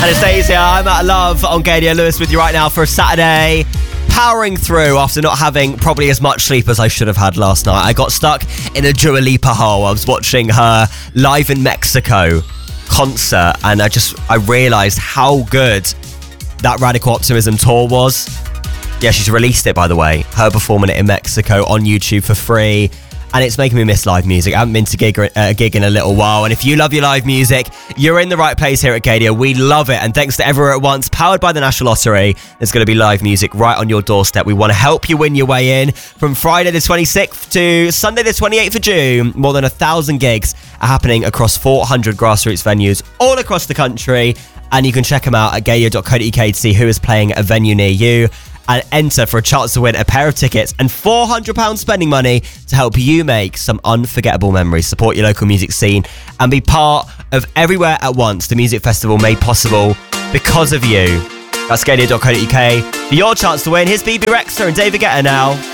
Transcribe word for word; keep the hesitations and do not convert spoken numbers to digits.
Anastasia, I'm at Love on Gadio. Lewis with you right now for a Saturday. Powering through after not having probably as much sleep as I should have had last night. I got stuck in a Dua Lipa hole. I was watching her live in Mexico concert and I just, I realised how good that Radical Optimism tour was. Yeah, she's released it, by the way. Her performing it in Mexico on YouTube for free. And it's making me miss live music. I haven't been to gig, uh, a gig in a little while. And if you love your live music, you're in the right place here at Gadio. We love it. And thanks to Everywhere at Once, powered by the National Lottery, there's going to be live music right on your doorstep. We want to help you win your way in. From Friday the twenty-sixth to Sunday the twenty-eighth of June, more than a thousand gigs are happening across four hundred grassroots venues all across the country. And you can check them out at gadio dot co dot uk to see who is playing at a venue near you. And enter for a chance to win a pair of tickets and four hundred pounds spending money to help you make some unforgettable memories. Support your local music scene and be part of Everywhere at Once, the music festival made possible because of you. That's gadio dot co dot uk for your chance to win. Here's B B Rexha and David Guetta now.